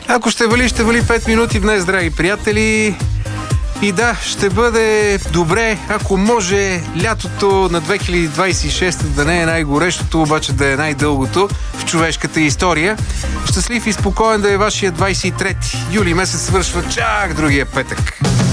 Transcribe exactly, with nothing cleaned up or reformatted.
Ако ще вали, ще вали пет минути днес, драги приятели. И да, ще бъде добре, ако може лятото на две хиляди двадесет и шеста да не е най-горещото, обаче да е най-дългото в човешката история. Щастлив и спокоен да е вашия двадесет и трети юли месец, свършва чак другия петък.